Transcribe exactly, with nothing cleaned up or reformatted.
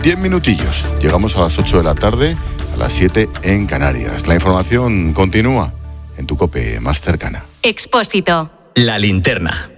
diez minutillos. Llegamos a las ocho de la tarde, a las siete en Canarias. La información continúa en tu COPE más cercana. Expósito. La linterna.